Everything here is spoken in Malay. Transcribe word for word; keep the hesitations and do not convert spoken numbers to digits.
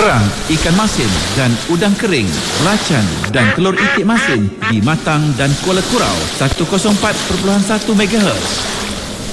Kerang, ikan masin dan udang kering, belacan dan telur itik masin di Matang dan Kuala Kurau seratus empat perpuluhan satu megahertz.